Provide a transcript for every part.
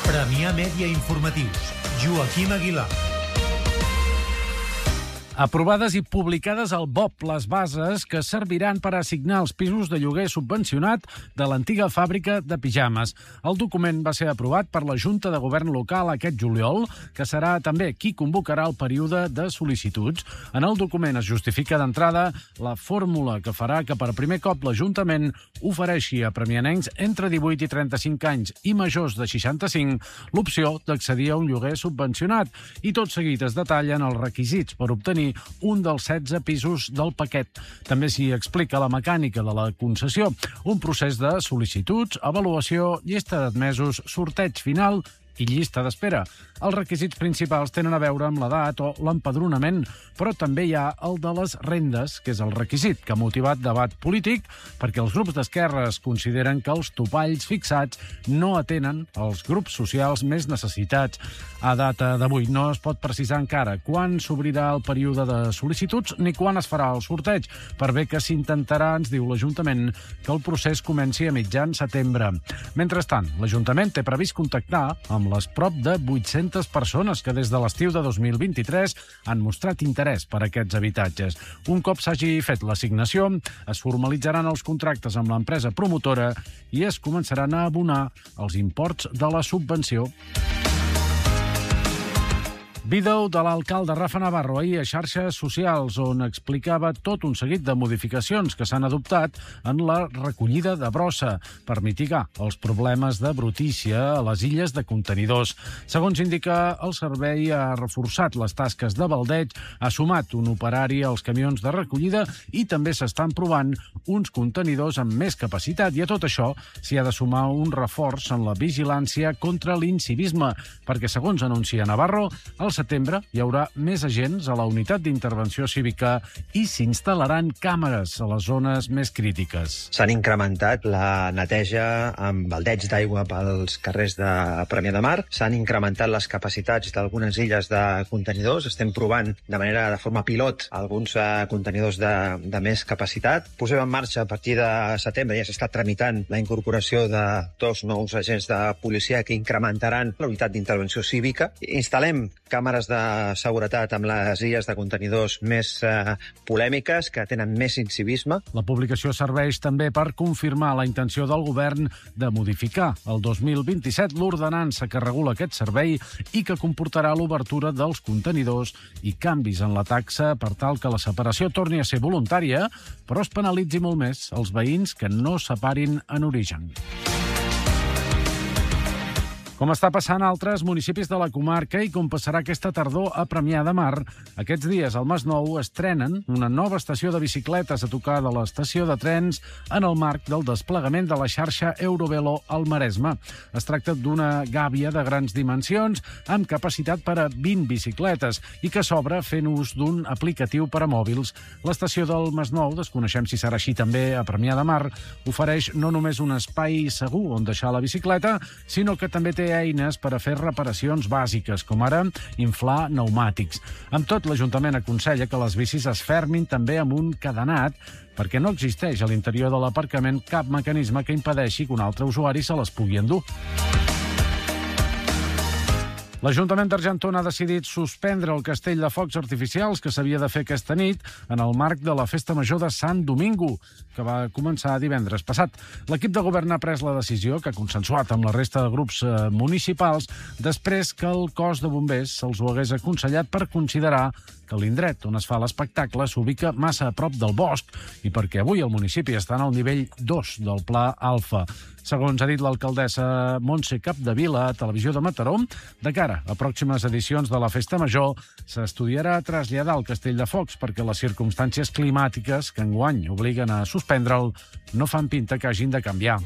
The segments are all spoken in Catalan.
Premià Mèdia Informatius. Joaquim Aguilar. Aprovades i publicades al BOP les bases que serviran per assignar els pisos de lloguer subvencionat de l'antiga fàbrica de pijames. El document va ser aprovat per la Junta de Govern local aquest juliol, que serà també qui convocarà el període de sol·licituds. En el document es justifica d'entrada la fórmula que farà que per primer cop l'Ajuntament ofereixi a premianencs entre 18 i 35 anys i majors de 65 l'opció d'accedir a un lloguer subvencionat. I tot seguit es detallen els requisits per obtenir un dels 16 pisos del paquet. També s'hi explica la mecànica de la concessió, un procés de sol·licituds, avaluació, llista d'admesos, sorteig final i llista d'espera. Els requisits principals tenen a veure amb l'edat o l'empadronament, però també hi ha el de les rendes, que és el requisit que ha motivat debat polític, perquè els grups d'esquerres consideren que els topalls fixats no atenen els grups socials més necessitats. A data d'avui no es pot precisar encara quan s'obrirà el període de sol·licituds ni quan es farà el sorteig, per bé que s'intentarà, ens diu l'Ajuntament, que el procés comenci a mitjan setembre. Mentrestant, l'Ajuntament té previst contactar amb les prop de 800 persones que des de l'estiu de 2023 han mostrat interès per aquests habitatges. Un cop s'hagi fet l'assignació, es formalitzaran els contractes amb l'empresa promotora i es començaran a abonar els imports de la subvenció. Vídeo de l'alcalde Rafa Navarro ahir a xarxes socials, on explicava tot un seguit de modificacions que s'han adoptat en la recollida de brossa per mitigar els problemes de brutícia a les illes de contenidors. Segons indica, el servei ha reforçat les tasques de baldeig, ha sumat un operari als camions de recollida i també s'estan provant uns contenidors amb més capacitat. I a tot això s'hi ha de sumar un reforç en la vigilància contra l'incivisme, perquè, segons anuncia Navarro, al setembre hi haurà més agents a la unitat d'intervenció cívica i s'instal·laran càmeres a les zones més crítiques. S'han incrementat la neteja amb baldeig d'aigua pels carrers de Premià de Mar, s'han incrementat les capacitats d'algunes illes de contenidors, estem provant de forma pilot alguns contenidors de més capacitat. Posem en marxa a partir de setembre, ja s'està tramitant la incorporació de 2 nous agents de policia que incrementaran la unitat d'intervenció cívica. Instal·lem càmeres de seguretat amb les illes de contenidors més polèmiques, que tenen més incivisme. La publicació serveix també per confirmar la intenció del govern de modificar el 2027 l'ordenança que regula aquest servei i que comportarà l'obertura dels contenidors i canvis en la taxa per tal que la separació torni a ser voluntària, però es penalitzi molt més els veïns que no separin en origen. Com està passant a altres municipis de la comarca i com passarà aquesta tardor a Premià de Mar, aquests dies al Masnou estrenen una nova estació de bicicletes a tocar de l'estació de trens en el marc del desplegament de la xarxa Eurovelo al Maresme. Es tracta d'una gàbia de grans dimensions amb capacitat per a 20 bicicletes i que s'obre fent ús d'un aplicatiu per a mòbils. L'estació del Masnou, desconeixem si serà així també a Premià de Mar, ofereix no només un espai segur on deixar la bicicleta, sinó que també té eines per a fer reparacions bàsiques, com ara inflar pneumàtics. Amb tot, l'Ajuntament aconsella que les bicis es fermin també amb un cadenat, perquè no existeix a l'interior de l'aparcament cap mecanisme que impedeixi que un altre usuari se les pugui endur. L'Ajuntament d'Argentona ha decidit suspendre el castell de focs artificials que s'havia de fer aquesta nit en el marc de la Festa Major de Sant Domingo, que va començar divendres passat. L'equip de govern ha pres la decisió, que ha consensuat amb la resta de grups municipals, després que el cos de bombers se'ls ho hagués aconsellat per considerar que l'indret on es fa l'espectacle s'ubica massa a prop del bosc i perquè avui el municipi està en el nivell 2 del Pla Alfa. Segons ha dit l'alcaldessa Montse Capdevila a Televisió de Mataró, de cara a pròximes edicions de la Festa Major s'estudiarà traslladar el castell de focs perquè les circumstàncies climàtiques que enguany obliguen a suspendre'l no fan pinta que hagin de canviar.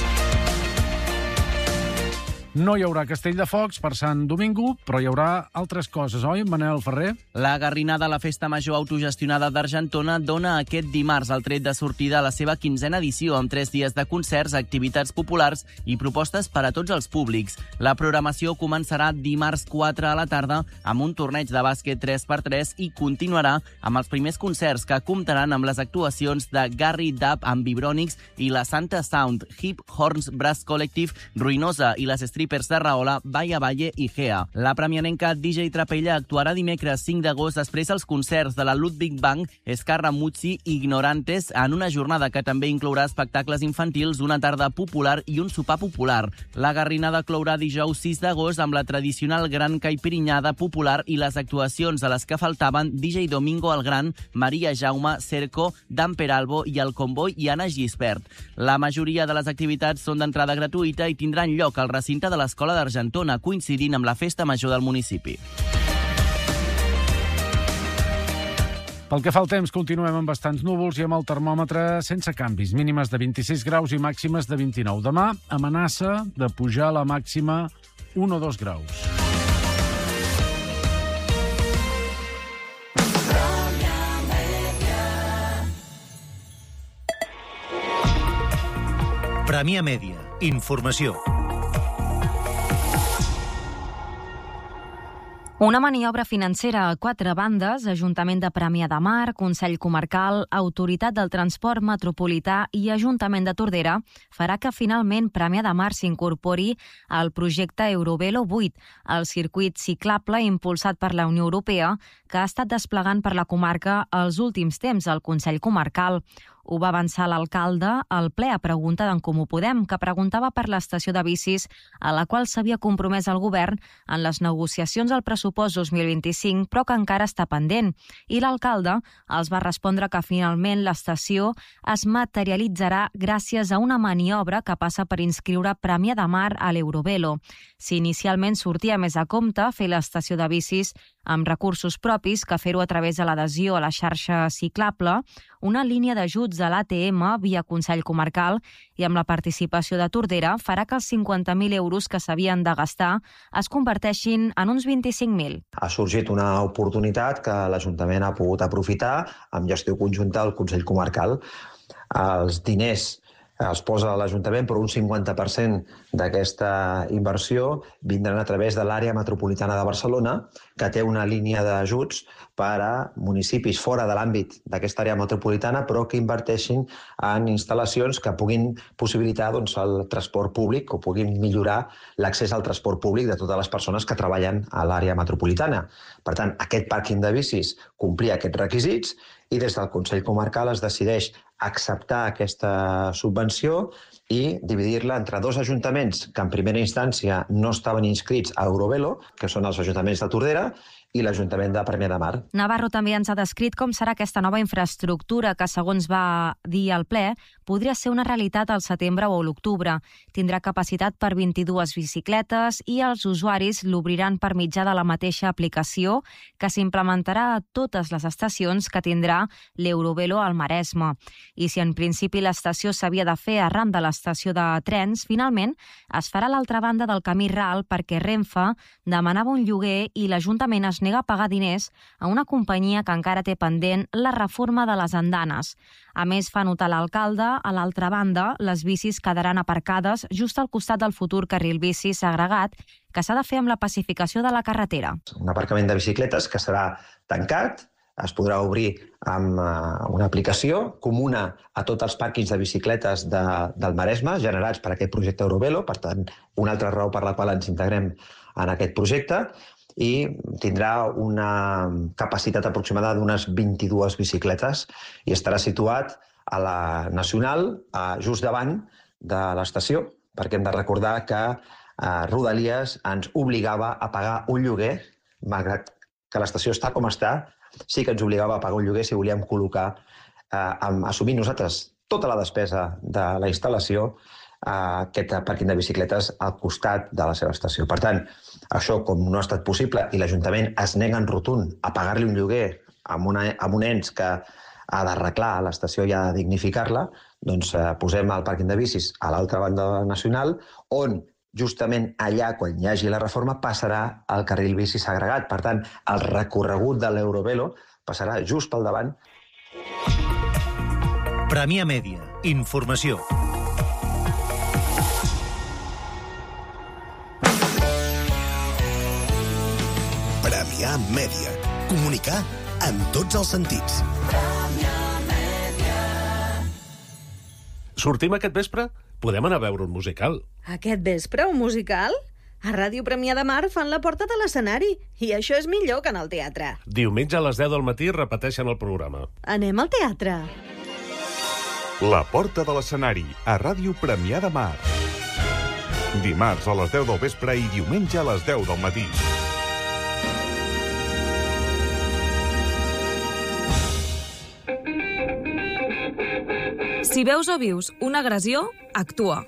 No hi haurà castell de focs per Sant Domingo, però hi haurà altres coses, oi, Manel Ferrer? La garrinada a la Festa Major autogestionada d'Argentona dona aquest dimarts el tret de sortida a la seva 15a edició, amb 3 dies de concerts, activitats populars i propostes per a tots els públics. La programació començarà dimarts 4 a la tarda amb un torneig de bàsquet 3x3 i continuarà amb els primers concerts que comptaran amb les actuacions de Gary Dub amb Vibronics i la Santa Sound, Hip Horns Brass Collective, Ruïnosa i les Rippers de Rahola, Valle a Valle i Gea. La premianenca DJ Trapella actuarà dimecres 5 d'agost després dels concerts de la Ludwig Bank, Escarramuzzi i Ignorantes en una jornada que també inclourà espectacles infantils, una tarda popular i un sopar popular. La Garrinada clourà dijous 6 d'agost amb la tradicional gran caipirinada popular i les actuacions a les que faltaven DJ Domingo el Gran, Maria Jaume, Cerco, Dan Peralbo i el Comboi i Anna Gispert. La majoria de les activitats són d'entrada gratuïta i tindran lloc al recinte de l'Escola d'Argentona, coincidint amb la Festa Major del municipi. Pel que fa al temps, continuem amb bastants núvols i amb el termòmetre sense canvis, mínimes de 26 graus i màximes de 29. Demà, amenaça de pujar la màxima 1 o 2 graus. Premià Mèdia. Informació. Una maniobra financera a 4 bandes, Ajuntament de Premià de Mar, Consell Comarcal, Autoritat del Transport Metropolità i Ajuntament de Tordera, farà que finalment Premià de Mar s'incorpori al projecte Eurovelo 8, el circuit ciclable impulsat per la Unió Europea, que ha estat desplegant per la comarca els últims temps al Consell Comarcal. Ho va avançar l'alcalde al ple a pregunta d'en Comú Podem, que preguntava per l'estació de bicis a la qual s'havia compromès el govern en les negociacions al pressupost 2025, però que encara està pendent. I l'alcalde els va respondre que finalment l'estació es materialitzarà gràcies a una maniobra que passa per inscriure Premià de Mar a l'Eurovelo. Si inicialment sortia més a compte fer l'estació de bicis amb recursos propis que fer-ho a través de l'adhesió a la xarxa ciclable, una línia d'ajuts de l'ATM via Consell Comarcal i amb la participació de Tordera farà que els 50.000 euros que s'havien de gastar es converteixin en uns 25.000. Ha sorgit una oportunitat que l'Ajuntament ha pogut aprofitar amb gestió conjunta del Consell Comarcal. Els diners els posa l'Ajuntament, però un 50% d'aquesta inversió vindran a través de l'àrea metropolitana de Barcelona, que té una línia d'ajuts per a municipis fora de l'àmbit d'aquesta àrea metropolitana, però que inverteixin en instal·lacions que puguin possibilitar el transport públic o puguin millorar l'accés al transport públic de totes les persones que treballen a l'àrea metropolitana. Per tant, aquest pàrquing de bicis complia aquests requisits i des del Consell Comarcal es decideix acceptar aquesta subvenció i dividir-la entre 2 ajuntaments que en primera instància no estaven inscrits a Eurovelo, que són els ajuntaments de Tordera i l'Ajuntament de Premià de Mar. Navarro també ens ha descrit com serà aquesta nova infraestructura que, segons va dir al ple, podria ser una realitat al setembre o l'octubre. Tindrà capacitat per 22 bicicletes i els usuaris l'obriran per mitjà de la mateixa aplicació que s'implementarà a totes les estacions que tindrà l'Eurovelo al Maresme. I si en principi l'estació s'havia de fer arran de l'estació de trens, finalment es farà a l'altra banda del camí ral perquè Renfe demanava un lloguer i l'Ajuntament es nega a pagar diners a una companyia que encara té pendent la reforma de les andanes. A més, fa notar l'alcalde, a l'altra banda, les bicis quedaran aparcades just al costat del futur carril bici segregat que s'ha de fer amb la pacificació de la carretera. Un aparcament de bicicletes que serà tancat, es podrà obrir amb una aplicació comuna a tots els pàrquings de bicicletes del Maresme generats per aquest projecte Eurovelo, per tant, una altra raó per la qual ens integrem en aquest projecte, i tindrà una capacitat aproximada d'unes 22 bicicletes i estarà situat a la Nacional, just davant de l'estació, perquè hem de recordar que Rodalies ens obligava a pagar un lloguer, malgrat que l'estació està com està, sí que ens obligava a pagar un lloguer si volíem col·locar, assumir nosaltres tota la despesa de la instal·lació, aquest pàrquing de bicicletes al costat de la seva estació. Per tant, això, com no ha estat possible i l'Ajuntament es nega en rotund a pagar-li un lloguer amb un ens que ha d'arreglar l'estació i ha de dignificar-la, doncs posem el pàrquing de bicis a l'altra banda nacional, on justament allà, quan hi hagi la reforma, passarà el carril bici segregat. Per tant, el recorregut de l'Eurovelo passarà just pel davant. Premià Mèdia. Informació. Premià Mèdia. Comunicar en tots els sentits. Sortim aquest vespre? Podem anar a veure un musical. Aquest vespre, un musical? A Ràdio Premià de Mar fan la porta de l'escenari, i això és millor que en el teatre. Diumenge a les 10 del matí repeteixen el programa. Anem al teatre. La porta de l'escenari, a Ràdio Premià de Mar. Dimarts a les 10 del vespre i diumenge a les 10 del matí. Si veus o vius una agressió, actua.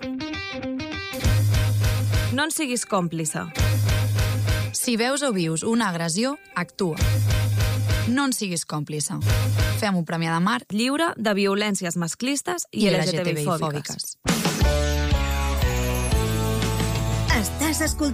No en siguis còmplice. Si veus o vius una agressió, actua. No en siguis còmplice. Fem un Premià de Mar lliure de violències masclistes i LGTBI-fòbiques. Estàs escoltant